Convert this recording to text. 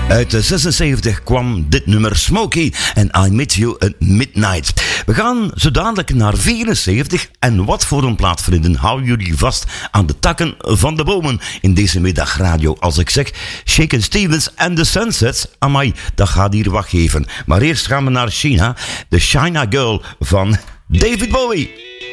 Uit de 76 kwam dit nummer Smokey en I Met You at Midnight. We gaan zo dadelijk naar 74 en wat voor een plaat, vrienden. Hou jullie vast aan de takken van de bomen in deze middagradio. Als ik zeg Shakin' Stevens en The Sunsets, amai, dat gaat hier wat geven. Maar eerst gaan we naar China, de China Girl van David Bowie.